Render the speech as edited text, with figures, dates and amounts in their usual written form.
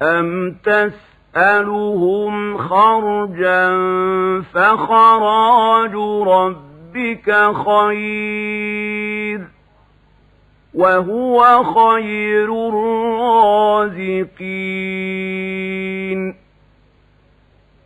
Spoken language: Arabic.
أم تسألهم خرجا فخراج ربك خير وهو خير الرازقين